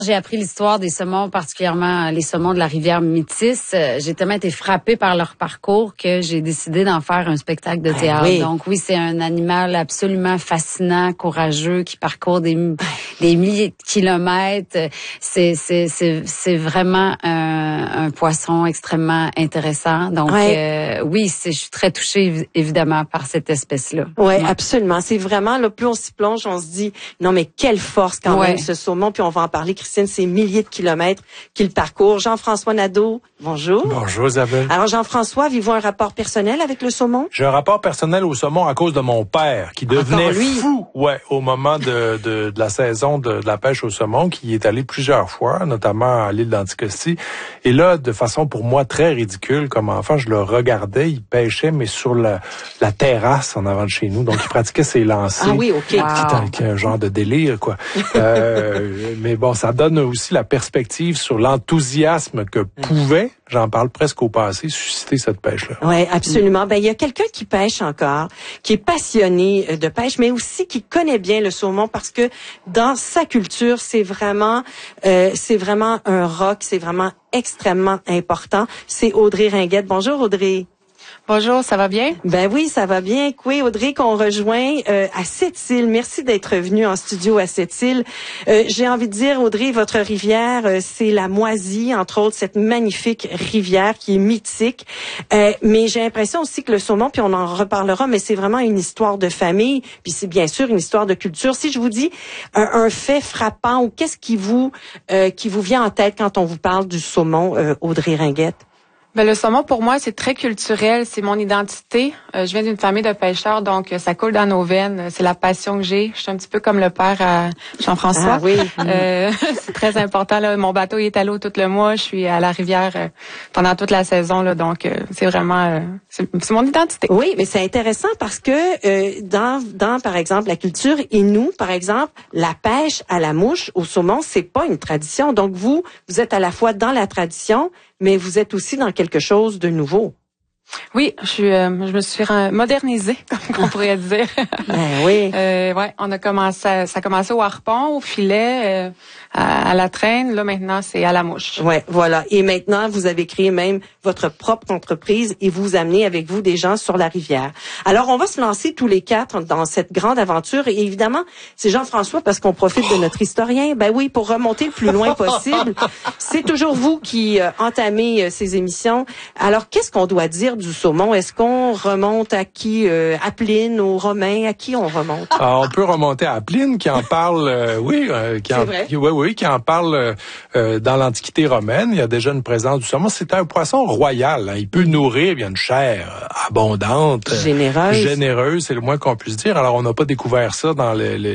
J'ai appris l'histoire des saumons, particulièrement les saumons de la rivière Métis. J'ai tellement été frappée par leur parcours que j'ai décidé d'en faire un spectacle de théâtre. Oui. Donc oui, c'est un animal absolument fascinant, courageux, qui parcourt des milliers de kilomètres. C'est vraiment un poisson extrêmement intéressant. Donc oui, je suis très touchée évidemment par cette espèce-là. Oui, absolument. C'est vraiment, là, plus on s'y plonge, on se dit, non mais quelle force quand même ce saumon. Puis on va en parler, Christine, ces milliers de kilomètres qu'il parcourt. Jean-François Nadeau, bonjour. Bonjour Isabelle. Alors Jean-François, avez-vous un rapport personnel avec le saumon? J'ai un rapport personnel au saumon à cause de mon père qui devenait fou au moment de la saison de la pêche au saumon, qui est allé plusieurs fois, notamment à l'île d'Anticosti. Et là, de façon pour moi très ridicule, comme enfant, je le regardais, il pêchait, mais sur la terrasse en avant de chez nous. Donc, il pratiquait ses lancers. Ah oui, OK. C'était un genre de délire, quoi. Mais bon, ça donne aussi la perspective sur l'enthousiasme que pouvait, j'en parle presque au passé, susciter cette pêche-là. Oui, absolument. Ben, il y a quelqu'un qui pêche encore, qui est passionné de pêche, mais aussi qui connaît bien le saumon parce que dans sa culture, c'est vraiment un roc, c'est vraiment extrêmement important. C'est Audrey Ringuette. Bonjour Audrey. Bonjour, ça va bien? Ben oui, ça va bien. Oui, Audrey, qu'on rejoint à Sept-Îles. Merci d'être venue en studio à Sept-Îles. J'ai envie de dire, Audrey, votre rivière, c'est la Moisie, entre autres, cette magnifique rivière qui est mythique. Mais j'ai l'impression aussi que le saumon, puis on en reparlera, mais c'est vraiment une histoire de famille, puis c'est bien sûr une histoire de culture. Si je vous dis un fait frappant, ou qu'est-ce qui vous vient en tête quand on vous parle du saumon, Audrey Ringuette? Ben, le saumon, pour moi, c'est très culturel. C'est mon identité. Je viens d'une famille de pêcheurs, donc ça coule dans nos veines. C'est la passion que j'ai. Je suis un petit peu comme le père à Jean-François. Ah oui. C'est très important, là. Mon bateau il est à l'eau tout le mois. Je suis à la rivière pendant toute la saison, là. Donc, c'est vraiment, c'est mon identité. Oui, mais c'est intéressant parce que dans par exemple la culture Inou, par exemple, la pêche à la mouche au saumon, c'est pas une tradition. Donc vous êtes à la fois dans la tradition, mais vous êtes aussi dans quelque chose de nouveau. Oui, je me suis modernisée, comme on pourrait dire. Ben oui. Ça a commencé au harpon, au filet, à la traîne. Là, maintenant, c'est à la mouche. Ouais, voilà. Et maintenant, vous avez créé même votre propre entreprise et vous amenez avec vous des gens sur la rivière. Alors, on va se lancer tous les quatre dans cette grande aventure. Et évidemment, c'est Jean-François parce qu'on profite de notre historien. Ben oui, pour remonter le plus loin possible. C'est toujours vous qui entamez ces émissions. Alors, qu'est-ce qu'on doit dire du saumon? Est-ce qu'on remonte à qui? À Pline, aux Romains? À qui on remonte? Alors, on peut remonter à Pline qui en parle, qui en parle dans l'Antiquité romaine. Il y a déjà une présence du saumon. C'est un poisson royal. Hein. Il peut nourrir, il y a une chair abondante, généreuse, c'est le moins qu'on puisse dire. Alors, on n'a pas découvert ça dans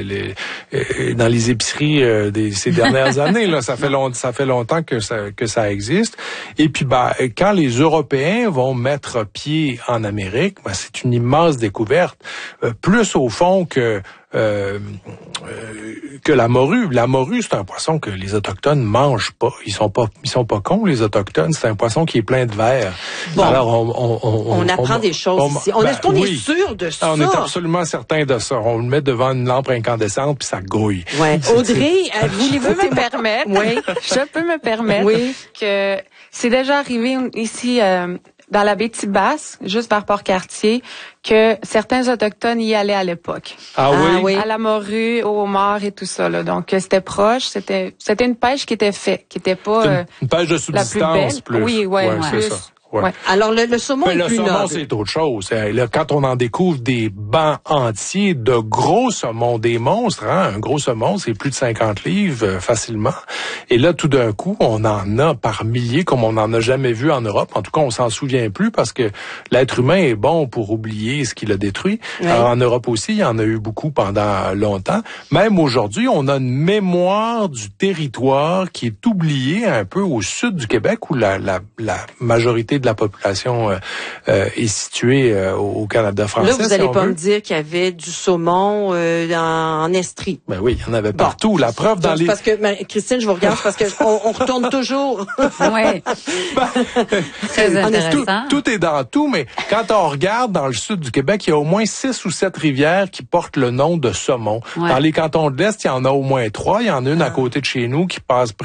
les épiceries ces dernières années. Là, ça fait longtemps que ça existe. Et puis, quand les Européens vont mettre pied en Amérique, c'est une immense découverte, plus au fond que la morue. La morue, c'est un poisson que les Autochtones mangent pas. Ils sont pas cons, les Autochtones. C'est un poisson qui est plein de verre. Bon, alors on apprend des choses ici. Est-ce qu'on est sûr de ça? On est absolument certain de ça. On le met devant une lampe incandescente puis ça grouille. Ouais. Audrey, voulez-vous me permettre? Oui. Je peux me permettre que c'est déjà arrivé ici dans la baie Tibasse, juste vers Port-Cartier, que certains Autochtones y allaient à l'époque. Ah oui? À la morue, au homard et tout ça, là. Donc, c'était proche. C'était une pêche qui était faite, qui était pas une pêche de subsistance plus. Oui, c'est ça. Ouais. Alors, le saumon est plus noble. Le saumon, c'est autre chose. Là, quand on en découvre des bancs entiers de gros saumons, des monstres, un gros saumon, c'est plus de 50 livres facilement. Et là, tout d'un coup, on en a par milliers comme on n'en a jamais vu en Europe. En tout cas, on s'en souvient plus parce que l'être humain est bon pour oublier ce qu'il a détruit. Ouais. Alors, en Europe aussi, il y en a eu beaucoup pendant longtemps. Même aujourd'hui, on a une mémoire du territoire qui est oubliée un peu au sud du Québec où la majorité de de la population est située au Canada français. Là, vous n'allez pas me dire qu'il y avait du saumon en Estrie. Ben oui, il y en avait partout. La preuve dans les... Parce que, Christine, je vous regarde parce que on retourne toujours. Oui. Très intéressant. Tout est dans tout, mais quand on regarde dans le sud du Québec, il y a au moins 6 ou 7 rivières qui portent le nom de saumon. Ouais. Dans les cantons de l'Est, il y en a au moins 3. Il y en a une à côté de chez nous qui passe